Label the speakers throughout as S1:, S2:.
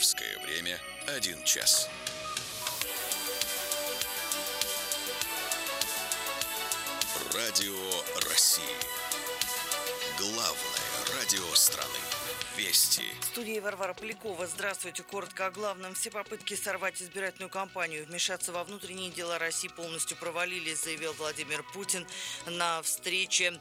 S1: Московское время 1 час. Радио России. Главное радио страны. Вести.
S2: В студии Варвара Полякова. Здравствуйте. Коротко о главном. Все попытки сорвать избирательную кампанию, вмешаться во внутренние дела России полностью провалились, заявил Владимир Путин на встрече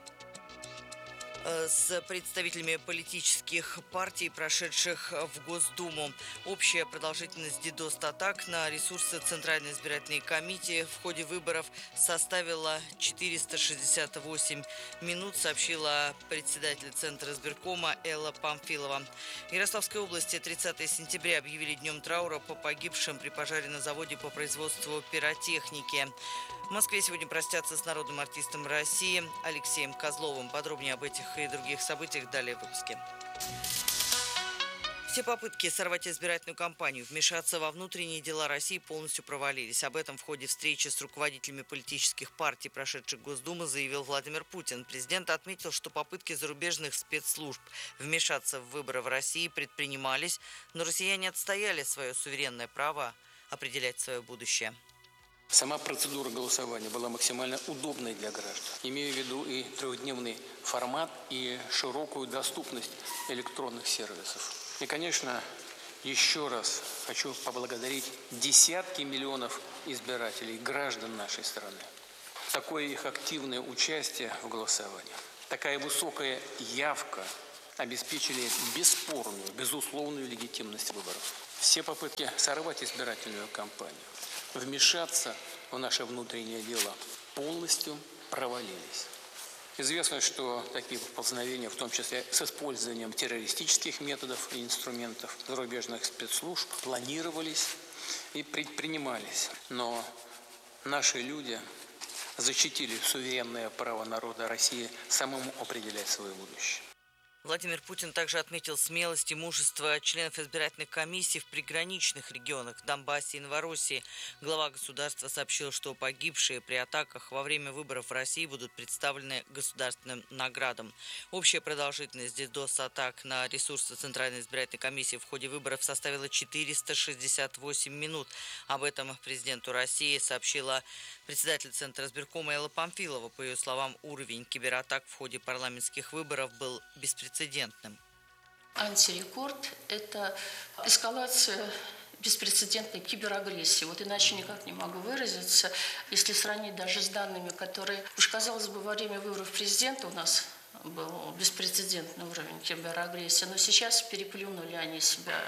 S2: с представителями политических партий, прошедших в Госдуму. Общая продолжительность DDoS-атак на ресурсы Центральной избирательной комиссии в ходе выборов составила 468 минут, сообщила председатель Центра избиркома Элла Памфилова. В Ярославской области 30 сентября объявили днем траура по погибшим при пожаре на заводе по производству пиротехники. В Москве сегодня простятся с народным артистом России Алексеем Козловым. Подробнее об этих и других событиях далее в выпуске. Все попытки сорвать избирательную кампанию, вмешаться во внутренние дела России полностью провалились. Об этом в ходе встречи с руководителями политических партий, прошедших Госдуму, заявил Владимир Путин. Президент отметил, что попытки зарубежных спецслужб вмешаться в выборы в России предпринимались, но россияне отстояли свое суверенное право определять свое будущее.
S3: Сама процедура голосования была максимально удобной для граждан. Имею в виду и трехдневный формат, и широкую доступность электронных сервисов. И, конечно, еще раз хочу поблагодарить десятки миллионов избирателей, граждан нашей страны. Такое их активное участие в голосовании, такая высокая явка обеспечили бесспорную, безусловную легитимность выборов. Все попытки сорвать избирательную кампанию, вмешаться в наше внутреннее дело полностью провалились. Известно, что такие поползновения, в том числе с использованием террористических методов и инструментов зарубежных спецслужб, планировались и предпринимались. Но наши люди защитили суверенное право народа России самому определять свое будущее.
S2: Владимир Путин также отметил смелость и мужество членов избирательных комиссий в приграничных регионах Донбассе и Новороссии. Глава государства сообщил, что погибшие при атаках во время выборов в России будут представлены государственным наградам. Общая продолжительность DDoS-атак на ресурсы Центральной избирательной комиссии в ходе выборов составила 468 минут. Об этом президенту России сообщила председатель Центра избиркома Элла Памфилова. По ее словам, уровень кибератак в ходе парламентских выборов был беспрецедентным.
S4: Антирекорд – это эскалация беспрецедентной киберагрессии. Вот иначе никак не могу выразиться. Если сравнить даже с данными, которые, уж казалось бы, во время выборов президента у нас был беспрецедентный уровень киберагрессии, но сейчас переплюнули они себя.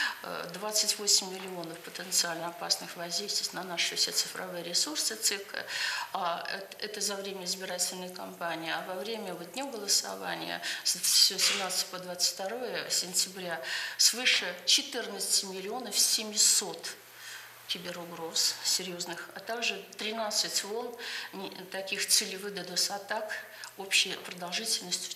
S4: 28 миллионов потенциально опасных воздействий на наши все цифровые ресурсы ЦИК. Это за время избирательной кампании. А во время дня голосования с 17 по 22 сентября свыше 14 миллионов 700 киберугроз серьезных, а также 13 волн таких целевых DDoS-атак общей продолжительностью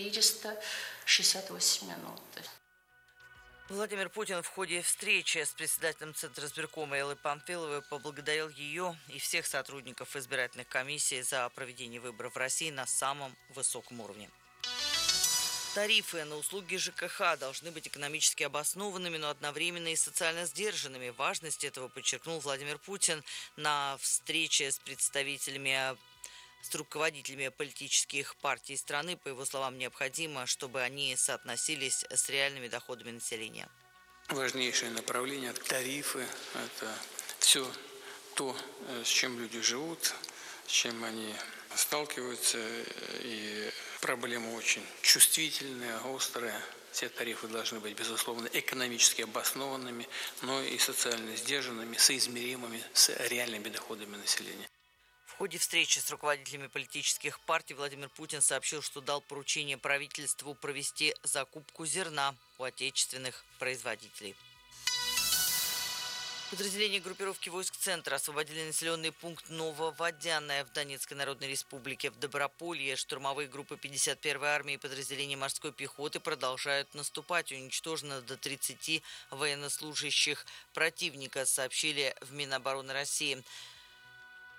S4: 468 минут.
S2: Владимир Путин в ходе встречи с председателем Центра избиркома Эллой Памфиловой поблагодарил ее и всех сотрудников избирательных комиссий за проведение выборов в России на самом высоком уровне. Тарифы на услуги ЖКХ должны быть экономически обоснованными, но одновременно и социально сдержанными. Важность этого подчеркнул Владимир Путин на встрече с руководителями политических партий страны. По его словам, необходимо, чтобы они соотносились с реальными доходами населения.
S3: Важнейшее направление – тарифы. Это все то, с чем люди живут, с чем они сталкиваются, и проблема очень чувствительная, острая. Все тарифы должны быть, безусловно, экономически обоснованными, но и социально сдержанными, соизмеримыми с реальными доходами населения.
S2: В ходе встречи с руководителями политических партий Владимир Путин сообщил, что дал поручение правительству провести закупку зерна у отечественных производителей. Подразделения группировки войск Центра освободили населенный пункт Нововодяное в Донецкой Народной Республике. В Доброполье штурмовые группы 51-й армии и подразделения морской пехоты продолжают наступать. Уничтожено до 30 военнослужащих противника, сообщили в Минобороны России.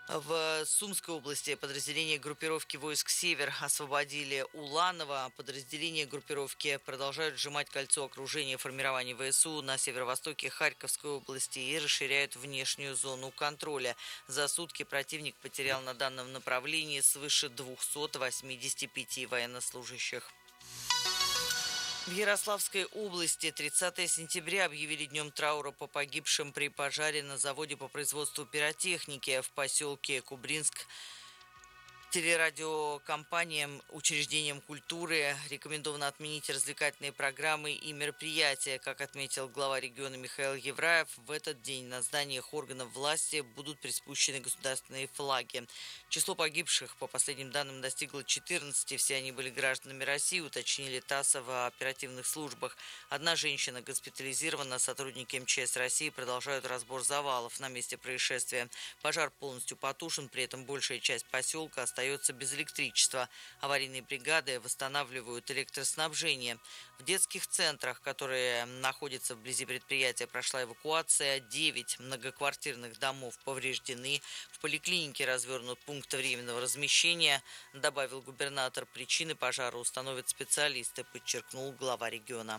S2: В Сумской области подразделения группировки войск «Север» освободили Уланово. Подразделения группировки продолжают сжимать кольцо окружения формирования ВСУ на северо-востоке Харьковской области и расширяют внешнюю зону контроля. За сутки противник потерял на данном направлении свыше 285 военнослужащих. В Ярославской области 30 сентября объявили днем траура по погибшим при пожаре на заводе по производству пиротехники в поселке Кубринск. Телерадиокомпаниям, учреждениям культуры рекомендовано отменить развлекательные программы и мероприятия. Как отметил глава региона Михаил Евраев, в этот день на зданиях органов власти будут приспущены государственные флаги. Число погибших, по последним данным, достигло 14. Все они были гражданами России, уточнили ТАСС в оперативных службах. Одна женщина госпитализирована. Сотрудники МЧС России продолжают разбор завалов на месте происшествия. Пожар полностью потушен, при этом большая часть поселка остается без электричества. Аварийные бригады восстанавливают электроснабжение. В детских центрах, которые находятся вблизи предприятия, прошла эвакуация. 9 многоквартирных домов повреждены. В поликлинике развернут пункт временного размещения, добавил губернатор. Причины пожара установят специалисты, подчеркнул глава региона.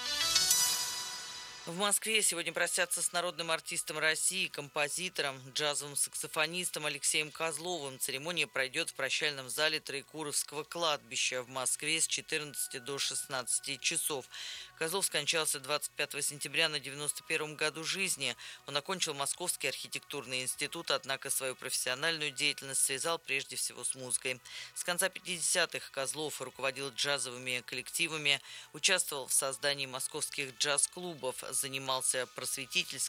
S2: В Москве сегодня простятся с народным артистом России, композитором, джазовым саксофонистом Алексеем Козловым. Церемония пройдет в прощальном зале Троекуровского кладбища в Москве с 14 до 16 часов. Козлов скончался 25 сентября на 91-м году жизни. Он окончил Московский архитектурный институт, однако свою профессиональную деятельность связал прежде всего с музыкой. С конца 50-х Козлов руководил джазовыми коллективами, участвовал в создании московских джаз-клубов, занимался просветительской